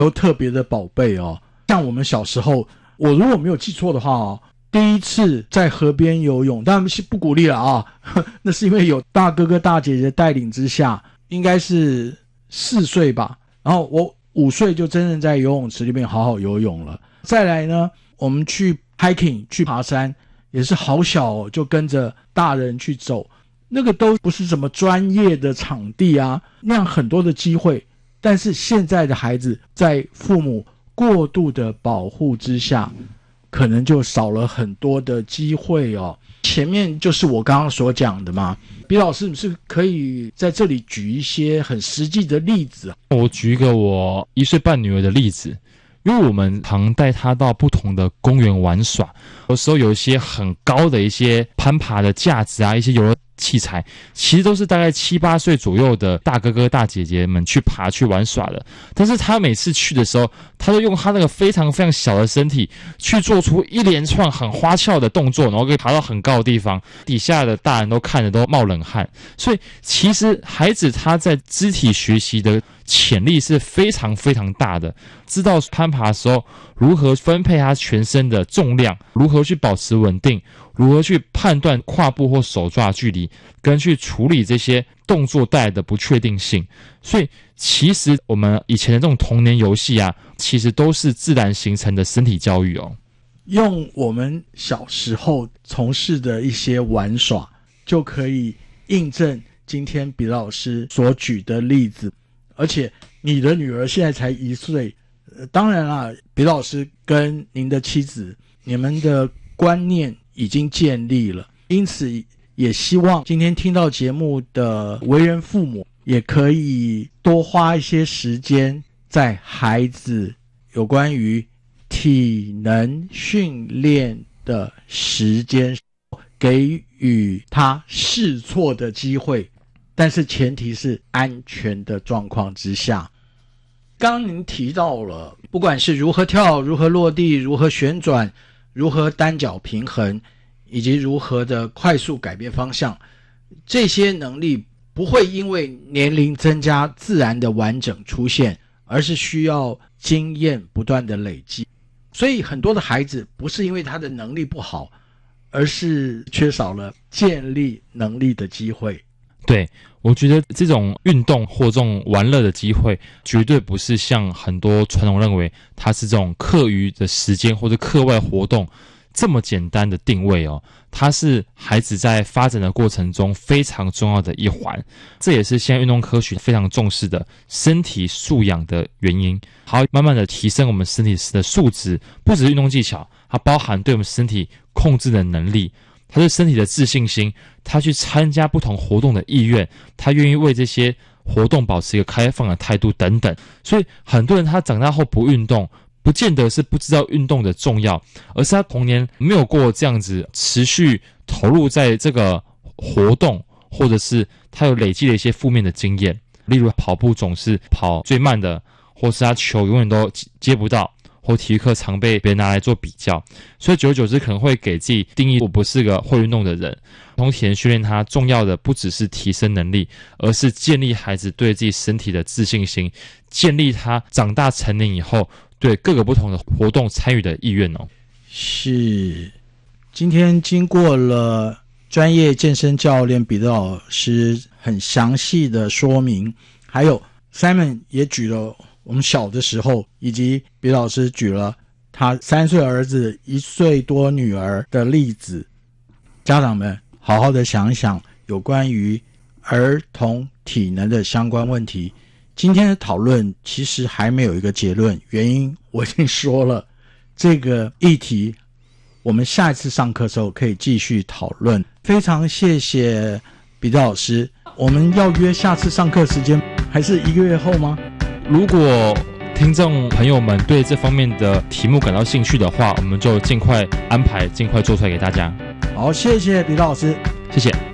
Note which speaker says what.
Speaker 1: 都特别的宝贝哦。像我们小时候，我如果没有记错的话哦，第一次在河边游泳，当然是不鼓励了啊，那是因为有大哥哥大姐姐带领之下，应该是4岁吧，然后我5岁就真正在游泳池里面好好游泳了。再来呢，我们去 hiking 去爬山，也是好小哦，就跟着大人去走，那个都不是什么专业的场地啊，那样很多的机会。但是现在的孩子在父母过度的保护之下，可能就少了很多的机会哦。前面就是我刚刚所讲的嘛，比老师是可以在这里举一些很实际的例子。
Speaker 2: 我举一个我1岁半女儿的例子，因为我们常带她到不同的公园玩耍，有时候有一些很高的一些攀爬的架子啊，一些游乐器材，其实都是大概7、8岁左右的大哥哥大姐姐们去爬去玩耍的。但是他每次去的时候，他都用他那个非常非常小的身体去做出一连串很花俏的动作，然后可以爬到很高的地方，底下的大人都看着都冒冷汗。所以其实孩子他在肢体学习的潜力是非常非常大的，知道攀爬的时候如何分配他全身的重量，如何去保持稳定，如何去判断跨步或手抓距离，跟去处理这些动作带来的不确定性。所以其实我们以前的这种童年游戏啊，其实都是自然形成的身体教育哦。
Speaker 1: 用我们小时候从事的一些玩耍，就可以印证今天比老师所举的例子。而且你的女儿现在才1岁，当然啦，比老师跟您的妻子，你们的观念已经建立了，因此也希望今天听到节目的为人父母，也可以多花一些时间在孩子有关于体能训练的时间，给予他试错的机会，但是前提是安全的状况之下。刚刚您提到了，不管是如何跳、如何落地、如何旋转、如何单脚平衡，以及如何的快速改变方向，这些能力不会因为年龄增加自然的完整出现，而是需要经验不断的累积。所以很多的孩子不是因为他的能力不好，而是缺少了建立能力的机会。
Speaker 2: 对，我觉得这种运动或这种玩乐的机会，绝对不是像很多传统认为它是这种课余的时间或者课外活动这么简单的定位哦。它是孩子在发展的过程中非常重要的一环，这也是现在运动科学非常重视的身体素养的原因。好，慢慢的提升我们身体的素质，不只是运动技巧，它包含对我们身体控制的能力，他对身体的自信心，他去参加不同活动的意愿，他愿意为这些活动保持一个开放的态度等等。所以很多人他长大后不运动，不见得是不知道运动的重要，而是他童年没有过这样子持续投入在这个活动，或者是他有累积了一些负面的经验，例如跑步总是跑最慢的，或是他球永远都接不到，或体育课常被别人拿来做比较，所以久而久之可能会给自己定义我不是个会运动的人。从体能训练它重要的不只是提升能力，而是建立孩子对自己身体的自信心，建立他长大成年以后对各个不同的活动参与的意愿哦。
Speaker 1: 是，今天经过了专业健身教练彼得老师很详细的说明，还有 Simon 也举了我们小的时候，以及彼得老师举了他3岁儿子1岁多女儿的例子。家长们好好的想一想有关于儿童体能的相关问题。今天的讨论其实还没有一个结论，原因我已经说了，这个议题我们下一次上课的时候可以继续讨论。非常谢谢彼得老师，我们要约下次上课时间还是1个月后吗？
Speaker 2: 如果听众朋友们对这方面的题目感到兴趣的话，我们就尽快安排，尽快做出来给大家。
Speaker 1: 好，谢谢彼得老师，
Speaker 2: 谢谢。